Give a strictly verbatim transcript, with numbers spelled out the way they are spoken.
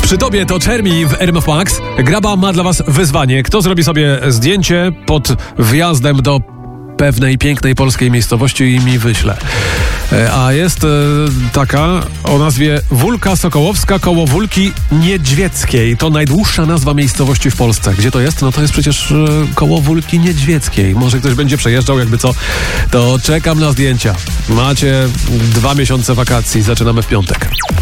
Przy tobie to Czermi w R M F Max. Graba ma dla was wyzwanie. Kto zrobi sobie zdjęcie pod wjazdem do pewnej pięknej polskiej miejscowości i mi wyśle. A jest e, taka o nazwie Wólka Sokołowska koło Wólki Niedźwieckiej. To najdłuższa nazwa miejscowości w Polsce. Gdzie to jest? No to jest przecież e, koło Wólki Niedźwieckiej. Może ktoś będzie przejeżdżał, jakby co. To czekam na zdjęcia. Macie dwa miesiące wakacji. Zaczynamy w piątek.